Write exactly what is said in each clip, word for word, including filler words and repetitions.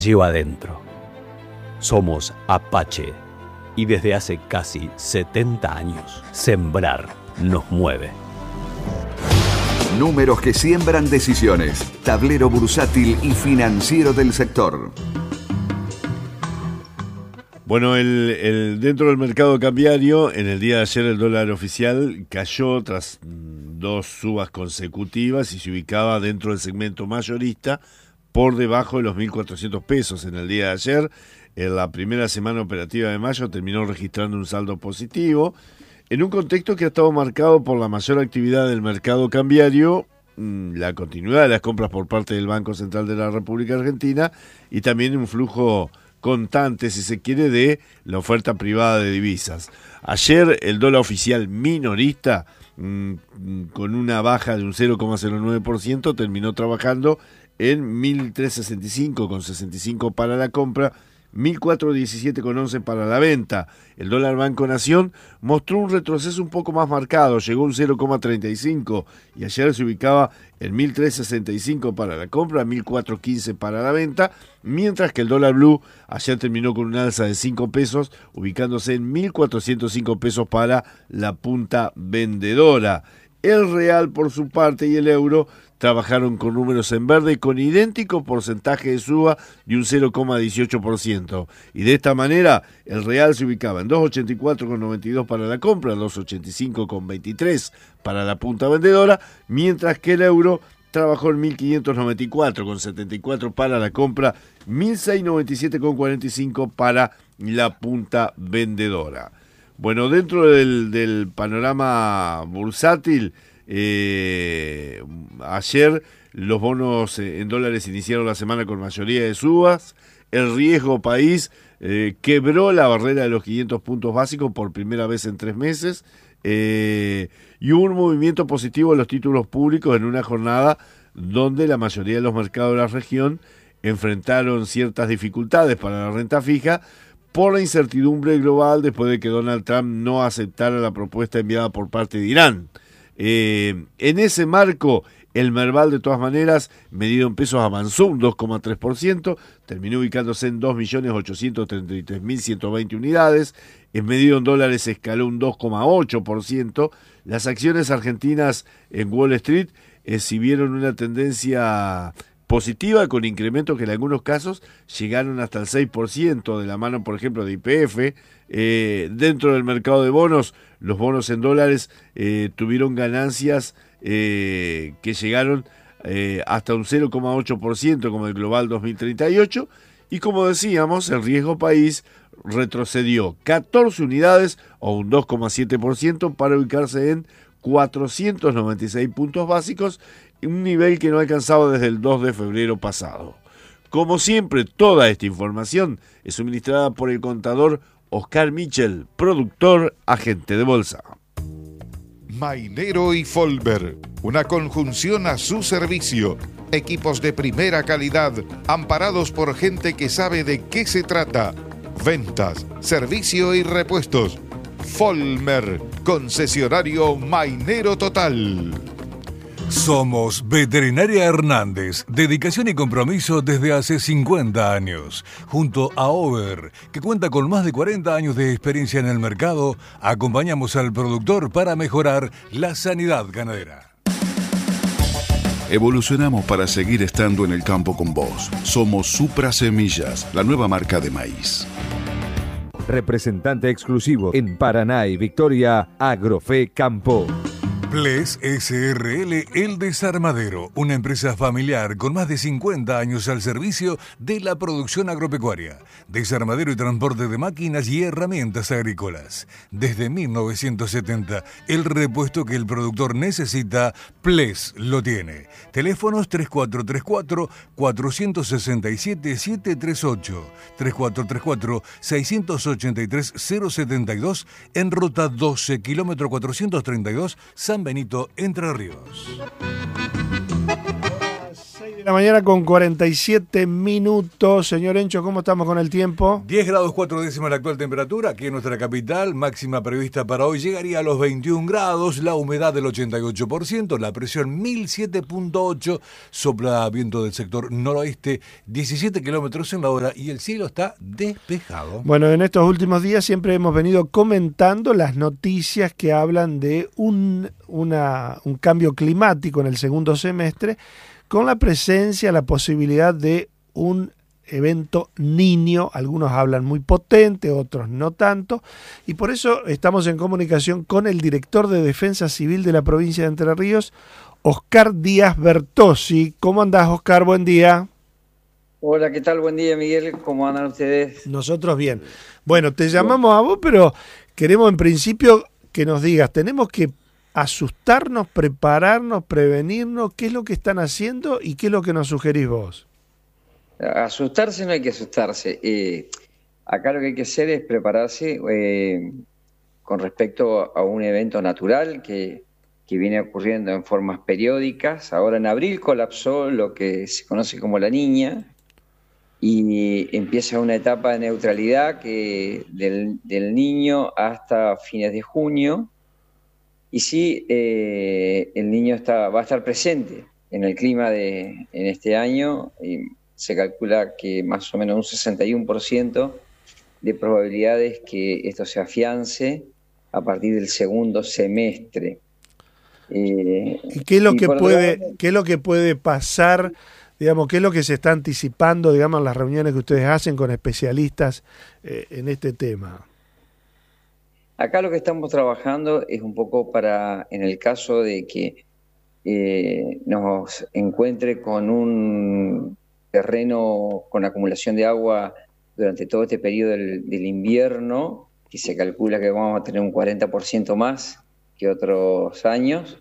lleva adentro. Somos Apache y desde hace casi setenta años, sembrar nos mueve. Números que siembran decisiones. Tablero bursátil y financiero del sector. Bueno, el, el, dentro del mercado cambiario, en el día de ayer el dólar oficial cayó tras dos subas consecutivas y se ubicaba dentro del segmento mayorista por debajo de los mil cuatrocientos pesos. En el día de ayer, en la primera semana operativa de mayo, terminó registrando un saldo positivo, en un contexto que ha estado marcado por la mayor actividad del mercado cambiario, la continuidad de las compras por parte del Banco Central de la República Argentina y también un flujo constante, si se quiere, de la oferta privada de divisas. Ayer el dólar oficial minorista, mmm, con una baja de un cero coma cero nueve por ciento, terminó trabajando en mil trescientos sesenta y cinco con sesenta y cinco para la compra, mil cuatrocientos diecisiete con once para la venta. El dólar Banco Nación mostró un retroceso un poco más marcado, llegó a un cero coma treinta y cinco y ayer se ubicaba en mil trescientos sesenta y cinco para la compra, mil cuatrocientos quince para la venta, mientras que el dólar blue ayer terminó con un alza de cinco pesos, ubicándose en mil cuatrocientos cinco pesos para la punta vendedora. El real, por su parte, y el euro trabajaron con números en verde con idéntico porcentaje de suba de un cero coma dieciocho por ciento. Y de esta manera, el real se ubicaba en dos ochenta y cuatro con noventa y dos para la compra, dos ochenta y cinco con veintitrés para la punta vendedora, mientras que el euro trabajó en mil quinientos noventa y cuatro con setenta y cuatro para la compra, mil seiscientos noventa y siete con cuarenta y cinco para la punta vendedora. Bueno, dentro del, del panorama bursátil, eh, ayer los bonos en dólares iniciaron la semana con mayoría de subas. El riesgo país eh, quebró la barrera de los quinientos puntos básicos por primera vez en tres meses eh, y hubo un movimiento positivo en los títulos públicos en una jornada donde la mayoría de los mercados de la región enfrentaron ciertas dificultades para la renta fija por la incertidumbre global después de que Donald Trump no aceptara la propuesta enviada por parte de Irán. Eh, en ese marco, el Merval, de todas maneras, medido en pesos, avanzó un dos coma tres por ciento, terminó ubicándose en dos millones ochocientos treinta y tres mil ciento veinte unidades, en medido en dólares escaló un dos coma ocho por ciento. Las acciones argentinas en Wall Street exhibieron una tendencia positiva con incrementos que en algunos casos llegaron hasta el seis por ciento de la mano, por ejemplo, de Y P F. Eh, dentro del mercado de bonos, los bonos en dólares eh, tuvieron ganancias eh, que llegaron eh, hasta un cero coma ocho por ciento como el Global dos mil treinta y ocho y como decíamos, el riesgo país retrocedió catorce unidades o un dos coma siete por ciento para ubicarse en cuatrocientos noventa y seis puntos básicos, un nivel que no alcanzaba desde el dos de febrero pasado. Como siempre, toda esta información es suministrada por el contador Oscar Michel, productor, agente de bolsa. Mainero y Folber, una conjunción a su servicio. Equipos de primera calidad, amparados por gente que sabe de qué se trata. Ventas, servicio y repuestos. Folmer, concesionario Mainero total. Somos Veterinaria Hernández, dedicación y compromiso desde hace cincuenta años. Junto a Over, que cuenta con más de cuarenta años de experiencia en el mercado, acompañamos al productor para mejorar la sanidad ganadera. Evolucionamos para seguir estando en el campo con vos. Somos Supra Semillas, la nueva marca de maíz. Representante exclusivo en Paraná y Victoria, Agrofe Campo. Ples S R L El Desarmadero, una empresa familiar con más de cincuenta años al servicio de la producción agropecuaria, desarmadero y transporte de máquinas y herramientas agrícolas. Desde mil novecientos setenta, el repuesto que el productor necesita, Ples lo tiene. Teléfonos tres cuatro tres cuatro, cuatro seis siete, siete tres ocho, tres cuatro tres cuatro, seis ocho tres, cero siete dos, en ruta doce, kilómetro cuatrocientos treinta y dos, San Benito, Entre Ríos. seis De la mañana con cuarenta y siete minutos. Señor Encho, ¿cómo estamos con el tiempo? diez grados cuatro décimas la actual temperatura aquí en nuestra capital. Máxima prevista para hoy llegaría a los veintiún grados. La humedad del ochenta y ocho por ciento. La presión mil siete punto ocho. Sopla viento del sector noroeste diecisiete kilómetros en la hora y el cielo está despejado. Bueno, en estos últimos días siempre hemos venido comentando las noticias que hablan de un, una, un cambio climático en el segundo semestre, con la presencia, la posibilidad de un evento niño. Algunos hablan muy potente, otros no tanto, y por eso estamos en comunicación con el director de Defensa Civil de la provincia de Entre Ríos, Oscar Díaz Bertozzi. ¿Cómo andás, Oscar? Buen día. Hola, ¿qué tal? Buen día, Miguel. ¿Cómo andan ustedes? Nosotros bien. Bueno, te llamamos a vos, pero queremos en principio que nos digas, ¿tenemos que asustarnos, prepararnos, prevenirnos? ¿Qué es lo que están haciendo y qué es lo que nos sugerís vos? Asustarse no hay que asustarse. Eh, acá lo que hay que hacer es prepararse eh, con respecto a un evento natural que, que viene ocurriendo en formas periódicas. Ahora en abril colapsó lo que se conoce como la Niña y empieza una etapa de neutralidad que del, del Niño hasta fines de junio. Y sí, eh, el Niño está, va a estar presente en el clima de en este año. Y se calcula que más o menos un sesenta y uno por ciento de probabilidades que esto se afiance a partir del segundo semestre. Eh, ¿Y qué es lo que puede, lado, qué es lo que puede pasar? Digamos, ¿qué es lo que se está anticipando, digamos, en las reuniones que ustedes hacen con especialistas eh, en este tema? Acá lo que estamos trabajando es un poco para, en el caso de que eh, nos encuentre con un terreno con acumulación de agua durante todo este periodo del, del invierno, que se calcula que vamos a tener un cuarenta por ciento más que otros años,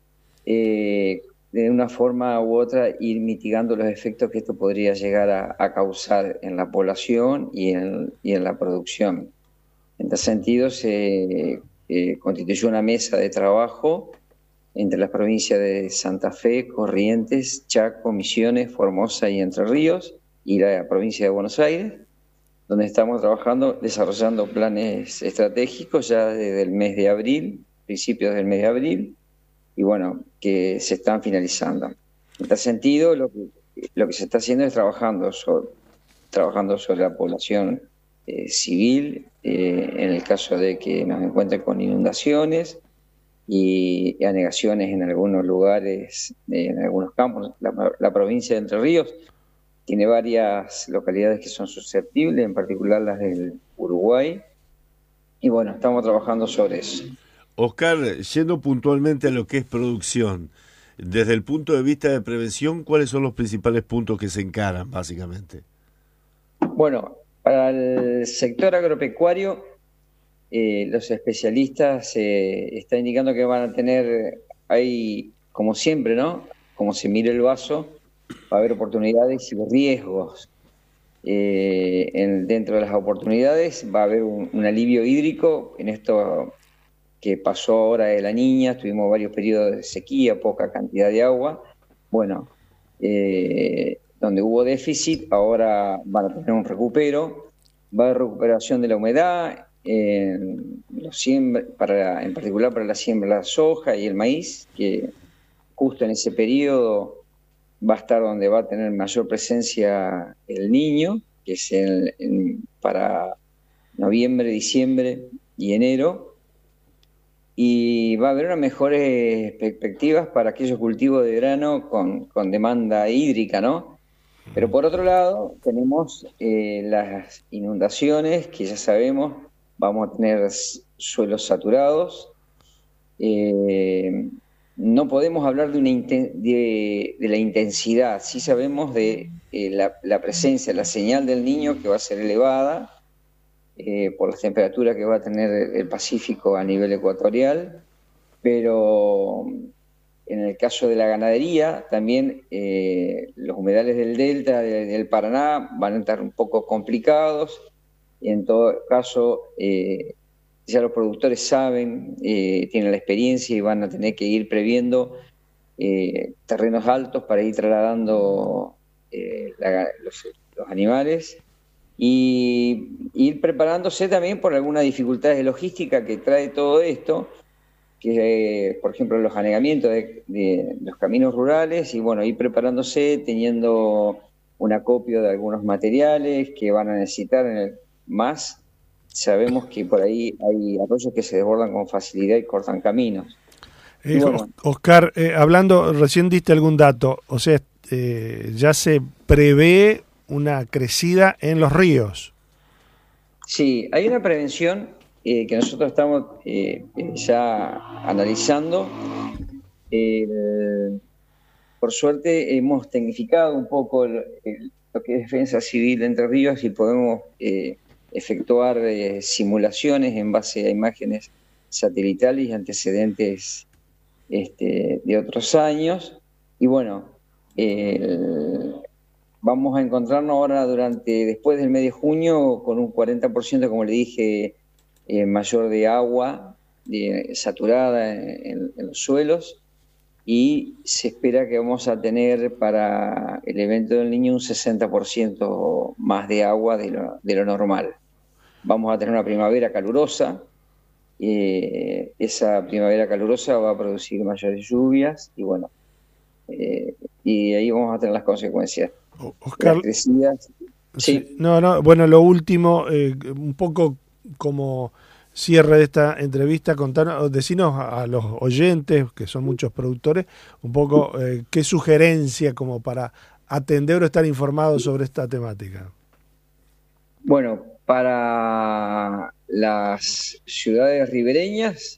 eh, de una forma u otra ir mitigando los efectos que esto podría llegar a, a causar en la población y en, y en la producción. En tal sentido, se eh, constituyó una mesa de trabajo entre las provincias de Santa Fe, Corrientes, Chaco, Misiones, Formosa y Entre Ríos, y la provincia de Buenos Aires, donde estamos trabajando, desarrollando planes estratégicos ya desde el mes de abril, principios del mes de abril, y bueno, que se están finalizando. En tal sentido, lo que, lo que se está haciendo es trabajando sobre, trabajando sobre la población eh, civil, eh, en el caso de que nos encuentren con inundaciones y anegaciones en algunos lugares, eh, en algunos campos. La, la provincia de Entre Ríos tiene varias localidades que son susceptibles, en particular las del Uruguay, y bueno, estamos trabajando sobre eso. Oscar, yendo puntualmente a lo que es producción, desde el punto de vista de prevención, ¿cuáles son los principales puntos que se encaran, básicamente? Bueno, para el sector agropecuario, eh, los especialistas eh, están indicando que van a tener, hay, como siempre, ¿no? Como se mire el vaso, va a haber oportunidades y riesgos. Eh, en, dentro de las oportunidades va a haber un, un alivio hídrico en esto que pasó ahora de la Niña. Tuvimos varios periodos de sequía, poca cantidad de agua. Bueno, eh, donde hubo déficit, ahora van a tener un recupero, va a haber recuperación de la humedad, eh, los siembra, para, en particular para la siembra de la soja y el maíz, que justo en ese periodo va a estar donde va a tener mayor presencia el Niño, que es en, en, para noviembre, diciembre y enero, y va a haber unas mejores perspectivas para aquellos cultivos de grano con, con demanda hídrica, ¿no? Pero por otro lado, tenemos eh, las inundaciones, que ya sabemos, vamos a tener suelos saturados. Eh, no podemos hablar de, una de, de la intensidad, sí sabemos de eh, la, la presencia, la señal del Niño, que va a ser elevada eh, por las temperaturas que va a tener el Pacífico a nivel ecuatorial, pero en el caso de la ganadería, también eh, los humedales del delta de, del Paraná van a estar un poco complicados, y en todo caso eh, ya los productores saben, eh, tienen la experiencia y van a tener que ir previendo eh, terrenos altos para ir trasladando eh, la, los, los animales y ir preparándose también por algunas dificultades de logística que trae todo esto, que eh, por ejemplo los anegamientos de, de los caminos rurales, y bueno, ir preparándose teniendo un acopio de algunos materiales que van a necesitar en el, más. Sabemos que por ahí hay arroyos que se desbordan con facilidad y cortan caminos. Eh, bueno, Oscar, eh, hablando, recién diste algún dato, o sea, eh, ya se prevé una crecida en los ríos. Sí, hay una prevención eh, que nosotros estamos eh, ya analizando. Eh, por suerte hemos tecnificado un poco el, el, lo que es defensa civil de Entre Ríos y podemos eh, efectuar eh, simulaciones en base a imágenes satelitales y antecedentes este, de otros años. Y bueno, el, vamos a encontrarnos ahora durante después del mes de junio con un cuarenta por ciento, como le dije, eh, mayor de agua de, saturada en, en los suelos, y se espera que vamos a tener para el evento del Niño un sesenta por ciento más de agua de lo, de lo normal. Vamos a tener una primavera calurosa, eh, esa primavera calurosa va a producir mayores lluvias y bueno, eh, y ahí vamos a tener las consecuencias. Oscar, las crecidas. Sí. Sí, no, no, bueno, lo último, eh, un poco como cierre de esta entrevista, contanos, decinos a, a los oyentes, que son muchos productores, un poco eh, qué sugerencia como para atender o estar informados sobre esta temática. Bueno, para las ciudades ribereñas,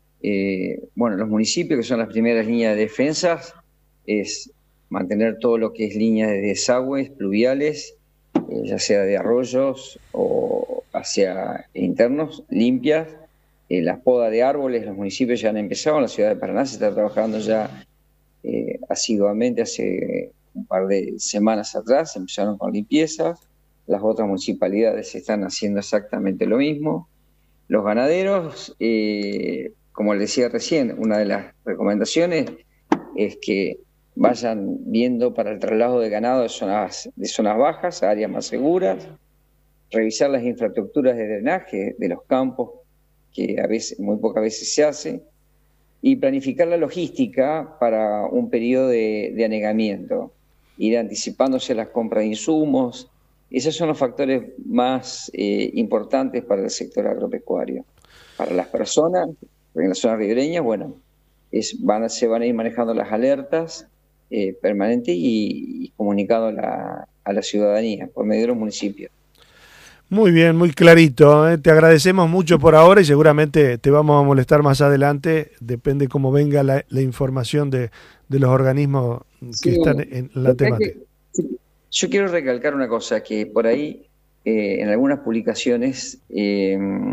eh, bueno, los municipios que son las primeras líneas de defensas, es mantener todo lo que es líneas de desagües pluviales, eh, ya sea de arroyos o hacia internos, limpias. Eh, las podas de árboles, los municipios ya han empezado, en la ciudad de Paraná se está trabajando ya eh, asiduamente, hace un par de semanas atrás empezaron con limpiezas. Las otras municipalidades están haciendo exactamente lo mismo. Los ganaderos, eh, como les decía recién, una de las recomendaciones es que vayan viendo para el traslado de ganado de zonas, de zonas bajas a áreas más seguras, revisar las infraestructuras de drenaje de los campos, que a veces, muy pocas veces se hace, y planificar la logística para un periodo de, de anegamiento, ir anticipándose a las compras de insumos. Esos son los factores más eh, importantes para el sector agropecuario. Para las personas, en las zonas ribereñas, bueno, es, van a, se van a ir manejando las alertas eh, permanentes y, y comunicando a la, a la ciudadanía por medio de los municipios. Muy bien, muy clarito, ¿eh? Te agradecemos mucho por ahora y seguramente te vamos a molestar más adelante, depende cómo venga la, la información de, de los organismos que sí, están en la temática. Que, yo quiero recalcar una cosa, que por ahí eh, en algunas publicaciones eh,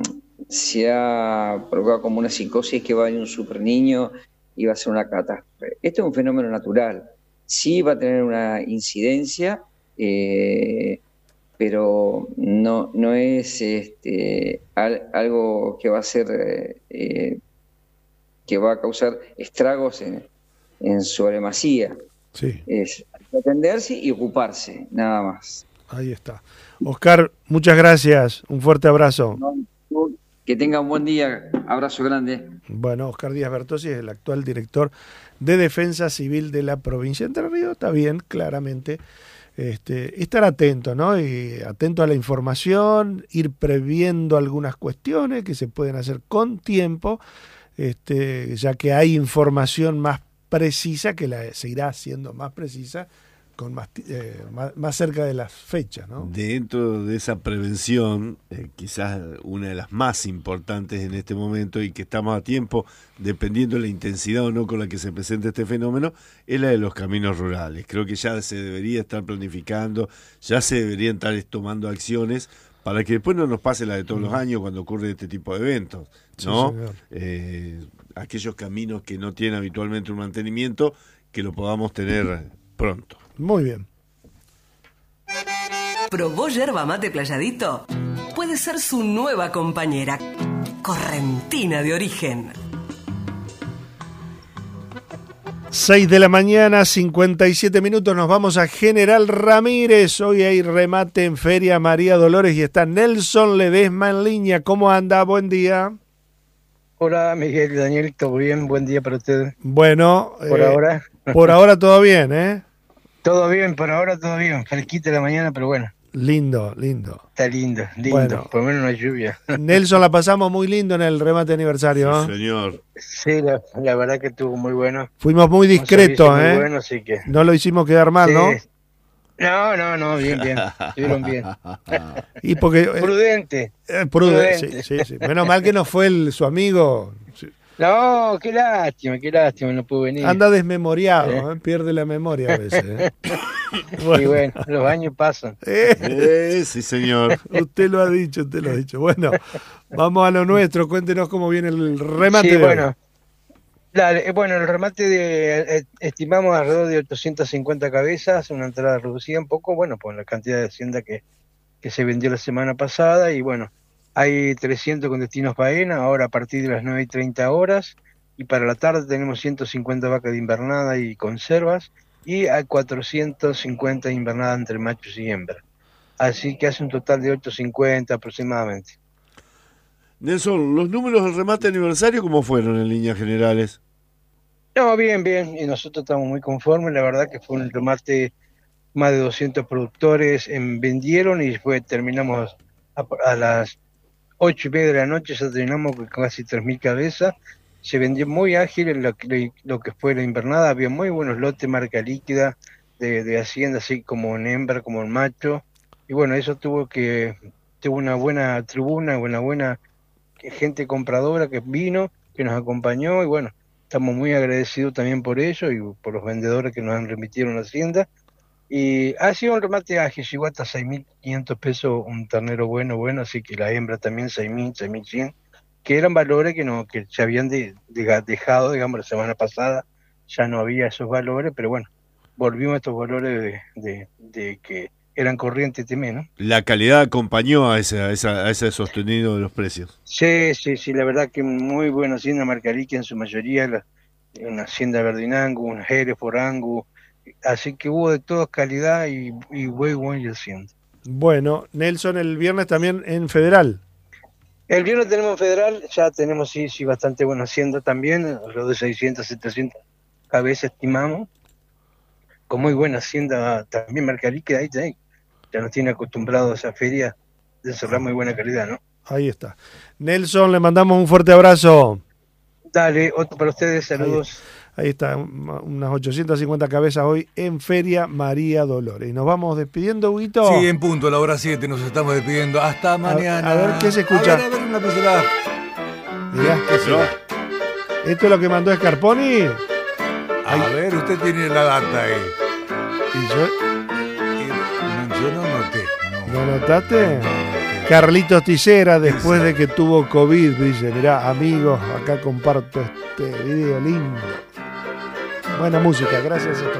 se ha provocado como una psicosis que va a venir un super niño y va a ser una catástrofe. Esto es un fenómeno natural, sí va a tener una incidencia, eh, pero no, no es este, al, algo que va a ser eh, que va a causar estragos en, en su demasía. Sí. Es atenderse y ocuparse, nada más. Ahí está. Oscar, muchas gracias, un fuerte abrazo. Que tenga un buen día, abrazo grande. Bueno, Oscar Díaz Bertozzi es el actual director de Defensa Civil de la provincia de Entre Ríos, está bien, claramente. Este, estar atento, ¿no? Y atento a la información, ir previendo algunas cuestiones que se pueden hacer con tiempo, este, ya que hay información más precisa que la se irá haciendo más precisa con más, eh, más, más cerca de las fechas, ¿no? Dentro de esa prevención, eh, quizás una de las más importantes en este momento y que estamos a tiempo, dependiendo de la intensidad o no con la que se presente este fenómeno, es la de los caminos rurales. Creo que ya se debería estar planificando, ya se deberían estar tomando acciones para que después no nos pase la de todos los años cuando ocurre este tipo de eventos, ¿no? Sí, eh, aquellos caminos que no tienen habitualmente un mantenimiento, que lo podamos tener pronto. Muy bien. ¿Probó yerba mate Playadito? Puede ser su nueva compañera, correntina de origen. seis de la mañana, cincuenta y siete minutos, nos vamos a General Ramírez. Hoy hay remate en Feria María Dolores y está Nelson Ledesma en línea. ¿Cómo anda? Buen día. Hola Miguel y Daniel, ¿todo bien? Buen día para ustedes. Bueno, por eh, ahora. Por ahora todo bien, ¿eh? Todo bien, por ahora todo bien. Fresquita la mañana, pero bueno. Lindo, lindo. Está lindo, lindo. Bueno, por lo menos no hay lluvia. Nelson, la pasamos muy lindo en el remate aniversario. Sí, señor. Sí, la, la verdad que estuvo muy bueno. Fuimos muy discretos, muy ¿eh? bueno, así que... No lo hicimos quedar mal, sí. ¿no? No, no, no, bien, bien. Estuvieron bien. Y porque, eh, prudente. Eh, prudente, prudente. Sí, sí, sí. Menos mal que no fue el, su amigo. Sí. No, qué lástima, qué lástima, no pudo venir. Anda desmemoriado, ¿eh? Pierde la memoria a veces. ¿eh? Bueno. Y bueno, los años pasan. Eh, sí, señor. Usted lo ha dicho, usted lo ha dicho. Bueno, vamos a lo nuestro. Cuéntenos cómo viene el remate. Sí, de bueno. Hoy. Dale, bueno, el remate de eh, estimamos alrededor de ochocientas cincuenta cabezas, una entrada reducida un poco, bueno, por la cantidad de hacienda que, que se vendió la semana pasada, y bueno, hay trescientos con destinos faena, ahora a partir de las nueve y treinta horas, y para la tarde tenemos ciento cincuenta vacas de invernada y conservas, y hay cuatrocientos cincuenta de invernada entre machos y hembras. Así que hace un total de ochocientos cincuenta aproximadamente. Nelson, ¿los números del remate aniversario cómo fueron en líneas generales? No, bien, bien, y nosotros estamos muy conformes, la verdad que fue un remate, más de doscientos productores en, vendieron y fue, terminamos a, a las ocho y media de la noche, ya terminamos con casi tres mil cabezas, se vendió muy ágil en lo que, lo que fue la invernada, había muy buenos lotes, marca líquida, de, de hacienda, así como en hembra, como en macho, y bueno, eso tuvo que, tuvo una buena tribuna, una buena gente compradora que vino, que nos acompañó, y bueno, estamos muy agradecidos también por ello y por los vendedores que nos han remitieron a la hacienda. Y ha sido un remate ágil, llegó hasta seis mil quinientos pesos un ternero bueno, bueno, así que la hembra también seis mil, seis mil cien, que eran valores que no que se habían de, de, dejado, digamos, la semana pasada, ya no había esos valores, pero bueno, volvimos a estos valores de, de, de que eran corrientes también, ¿no? La calidad acompañó a ese, a, esa, a ese sostenido de los precios. Sí, sí, sí, la verdad que muy buena hacienda Marcalique en su mayoría, la, una hacienda Verdinango, un Hereford Angus, así que hubo de toda calidad y, y muy buena hacienda. Bueno, Nelson, el viernes también en Federal. El viernes tenemos Federal, ya tenemos sí, sí bastante buena hacienda también, alrededor de seiscientas, setecientas cabezas estimamos, con muy buena hacienda también Marcalique, ahí, ahí ya nos tiene acostumbrados a esa feria de cerrar muy buena calidad, ¿no? Ahí está. Nelson, le mandamos un fuerte abrazo. Dale, otro para ustedes, saludos. Ahí, ahí está, unas ochocientas cincuenta cabezas hoy en Feria María Dolores. Y nos vamos despidiendo, Huguito. Sí, en punto, a la hora siete nos estamos despidiendo. Hasta mañana. A, a ver qué se escucha. A ver, a ver una pincelada. Mirá, ¿qué será? ¿Esto es lo que mandó Scarponi? A Ay. ver, usted tiene la data ahí. ¿Y yo? Eh, no, yo no noté. No. ¿No notaste? Carlitos Tillera, después de que tuvo COVID, dice, mirá, amigos, acá comparto este video lindo. Buena música, gracias a todos.